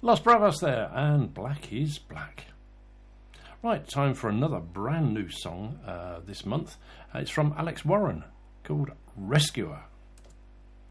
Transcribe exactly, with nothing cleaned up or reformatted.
Los Bravos there, and Black is Black. Right, time for another brand new song uh, this month. Uh, it's from Alex Warren, called Rescuer.